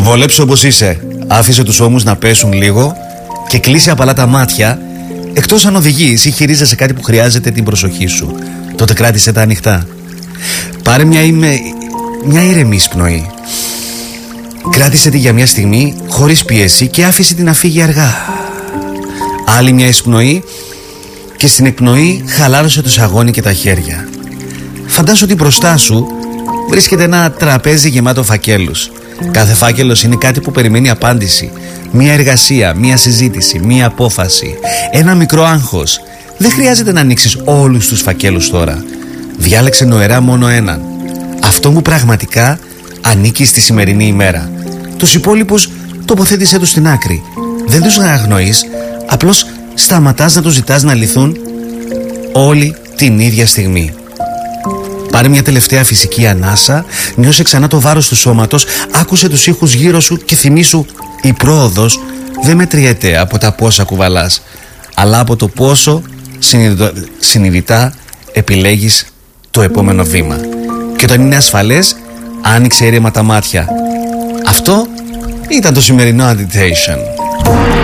Βολέψου όπως είσαι. Άφησε τους ώμους να πέσουν λίγο και κλείσει απαλά τα μάτια. Εκτός αν οδηγείς ή χειρίζεσαι κάτι που χρειάζεται την προσοχή σου, τότε κράτησε τα ανοιχτά. Πάρε μια ήρεμη εισπνοή. Κράτησε τη για μια στιγμή χωρίς πίεση και άφησε την να φύγει αργά. Άλλη μια εισπνοή και στην εκπνοή χαλάρωσε το σαγόνι και τα χέρια. Φαντάσου ότι μπροστά σου βρίσκεται ένα τραπέζι γεμάτο φακέλους. Κάθε φάκελος είναι κάτι που περιμένει απάντηση. Μία εργασία, μία συζήτηση, μία απόφαση, ένα μικρό άγχος. Δεν χρειάζεται να ανοίξεις όλους τους φακέλους τώρα. Διάλεξε νοερά μόνο έναν. Αυτό που πραγματικά ανήκει στη σημερινή ημέρα. Τους υπόλοιπους τοποθέτησέ τους στην άκρη. Δεν τους αγνοείς, απλώς σταματάς να τους ζητάς να λυθούν όλη την ίδια στιγμή. Πάρε μια τελευταία φυσική ανάσα, νιώσε ξανά το βάρος του σώματος, άκουσε τους ήχους γύρω σου και θυμήσου, η πρόοδος δεν μετριέται από τα πόσα κουβαλάς, αλλά από το πόσο συνειδητά επιλέγεις το επόμενο βήμα. Και όταν είναι ασφαλές, άνοιξε ήρεμα τα μάτια. Αυτό ήταν το σημερινό Meditation.